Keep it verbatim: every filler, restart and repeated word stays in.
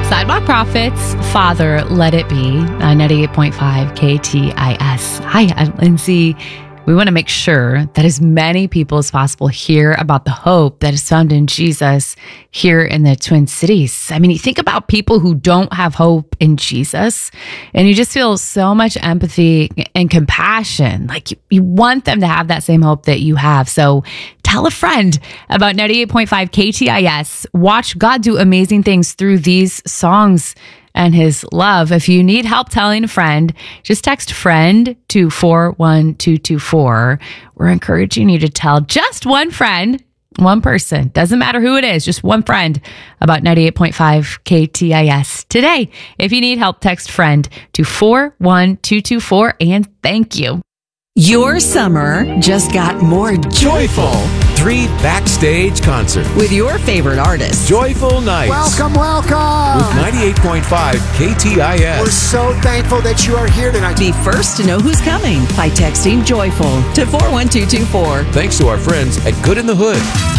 Sidewalk Prophets, Father, Let It Be, uh, ninety-eight point five K T I S. Hi, I'm Lindsay. We want to make sure that as many people as possible hear about the hope that is found in Jesus here in the Twin Cities. I mean, you think about people who don't have hope in Jesus, and you just feel so much empathy and compassion. Like you, you want them to have that same hope that you have. So tell a friend about ninety-eight point five K T I S. Watch God do amazing things through these songs and his love. If you need help telling a friend, just text friend to four one two two four. We're encouraging you to tell just one friend, one person, doesn't matter who it is, just one friend about ninety-eight point five K T I S today. If you need help, text friend to four one two two four, and thank you. Your summer just got more joyful. Three backstage concerts With your favorite artists. Joyful Nights. Welcome, welcome. With ninety-eight point five K T I S. We're so thankful that you are here tonight. Be first to know who's coming by texting joyful to four one two two four. Thanks to our friends at Good in the Hood.